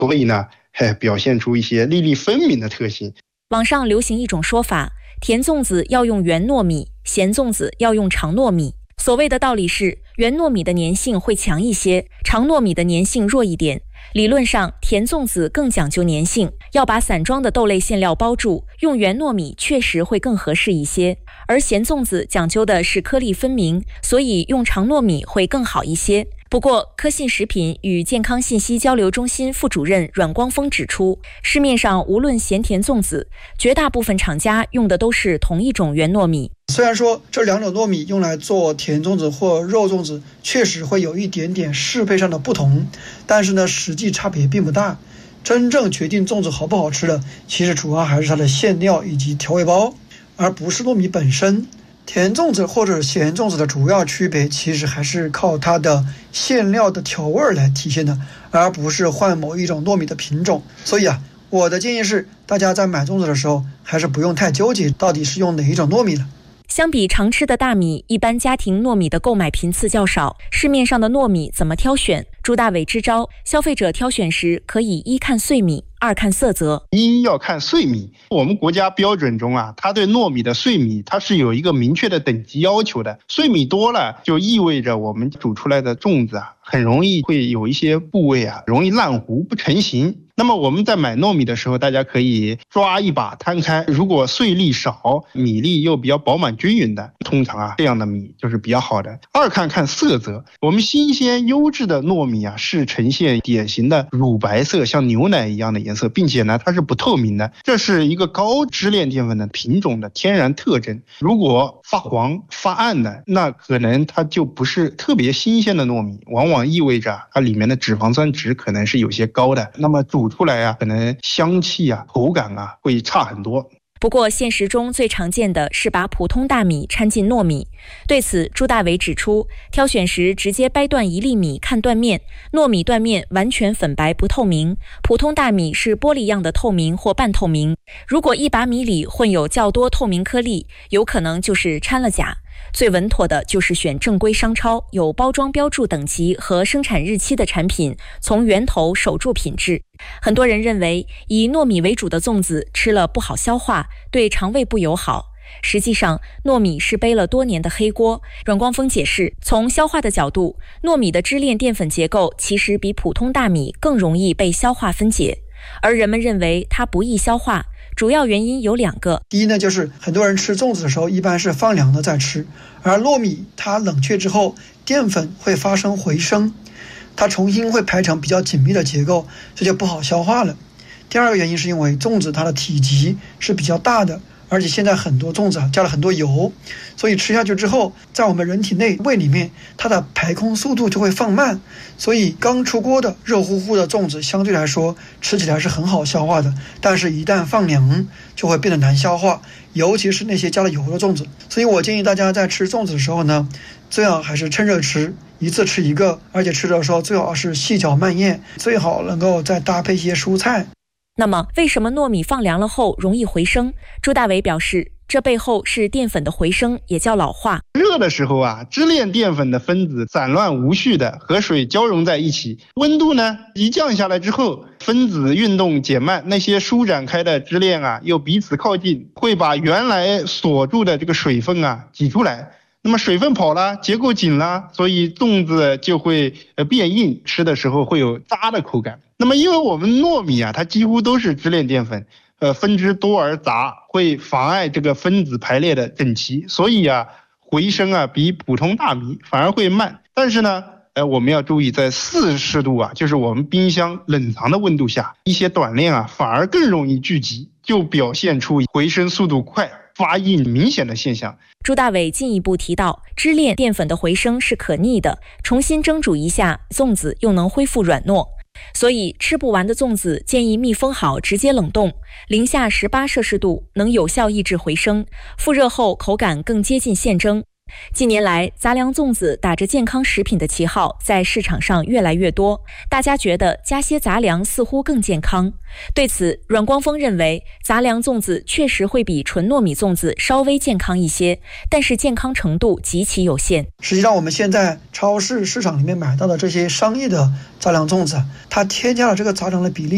所以呢，表现出一些粒粒分明的特性。 网上流行一种说法，甜粽子要用圆糯米，咸粽子要用长糯米。所谓的道理是，圆糯米的粘性会强一些，长糯米的粘性弱一点。理论上，甜粽子更讲究粘性，要把散装的豆类馅料包住，用圆糯米确实会更合适一些。而咸粽子讲究的是颗粒分明，所以用长糯米会更好一些。不过，科信食品与健康信息交流中心副主任阮光峰指出，市面上无论咸甜粽子，绝大部分厂家用的都是同一种圆糯米。 虽然说这两种糯米用来做甜粽子或肉粽子确实会有一点点适配上的不同，但是呢，实际差别并不大。真正决定粽子好不好吃的，其实主要还是它的馅料以及调味包，而不是糯米本身。甜粽子或者咸粽子的主要区别，其实还是靠它的馅料的调味来体现的，而不是换某一种糯米的品种。所以我的建议是，大家在买粽子的时候，还是不用太纠结到底是用哪一种糯米了。 相比常吃的大米，一般家庭糯米的购买频次较少，市面上的糯米怎么挑选？朱大伟支招，消费者挑选时可以一看碎米，二看色泽。 一要看碎米，我们国家标准中它对糯米的碎米它是有一个明确的等级要求的，碎米多了就意味着我们煮出来的粽子很容易会有一些部位容易烂糊不成形。那么我们在买糯米的时候，大家可以抓一把摊开，如果碎粒少，米粒又比较饱满均匀的，通常这样的米就是比较好的。二看色泽，我们新鲜优质的糯米是呈现典型的乳白色，像牛奶一样的颜色，并且呢它是不透明的，这是一个高支链淀粉的品种的天然特征。如果发黄发暗的，那可能它就不是特别新鲜的糯米，往往意味着它里面的脂肪酸值可能是有些高的，那么煮出来可能香气口感会差很多。 不过现实中最常见的是把普通大米掺进糯米。对此，朱大伟指出，挑选时直接掰断一粒米看断面，糯米断面完全粉白不透明，普通大米是玻璃样的透明或半透明。如果一把米里混有较多透明颗粒，有可能就是掺了钾。最稳妥的就是选正规商超，有包装标注等级和生产日期的产品，从源头守住品质。很多人认为以糯米为主的粽子吃了不好消化，对肠胃不友好。实际上，糯米是背了多年的黑锅。阮光峰解释，从消化的角度，糯米的支链淀粉结构其实比普通大米更容易被消化分解，而人们认为它不易消化，主要原因有2个。 第一呢，就是很多人吃粽子的时候一般是放凉的再吃，而糯米它冷却之后，淀粉会发生回升，它重新会排成比较紧密的结构，这就不好消化了。第二个原因是因为粽子它的体积是比较大的，而且现在很多粽子加了很多油，所以吃下去之后，在我们人体内胃里面，它的排空速度就会放慢，所以刚出锅的热乎乎的粽子相对来说吃起来是很好消化的，但是一旦放凉就会变得难消化，尤其是那些加了油的粽子。所以我建议大家在吃粽子的时候呢，最好还是趁热吃，一次吃一个，而且吃的时候最好是细嚼慢咽，最好能够再搭配一些蔬菜。 那么为什么糯米放凉了后容易回升？朱大伟表示，这背后是淀粉的回升，也叫老化。 热的时候支链淀粉的分子散乱无序的和水交融在一起，温度呢一降下来之后，分子运动减慢，那些舒展开的支链又彼此靠近，会把原来锁住的这个水分挤出来。那么水分跑了，结构紧了，所以粽子就会变硬，吃的时候会有渣的口感。那么因为我们糯米它几乎都是支链淀粉，分支多而杂，会妨碍这个分子排列的整齐，所以回升比普通大米反而会慢。但是呢我们要注意，在40度就是我们冰箱冷藏的温度下，一些短链反而更容易聚集，就表现出回升速度快、发硬明显的现象。 朱大伟进一步提到，支链淀粉的回升是可逆的，重新蒸煮一下，粽子又能恢复软糯。所以吃不完的粽子建议密封好直接冷冻，零下18摄氏度能有效抑制回升，复热后口感更接近现蒸。近年来，杂粮粽子打着健康食品的旗号在市场上越来越多，大家觉得加些杂粮似乎更健康。对此，阮光峰认为，杂粮粽子确实会比纯糯米粽子稍微健康一些，但是健康程度极其有限。 实际上，我们现在超市市场里面买到的这些商业的杂粮粽子，它添加了这个杂粮的比例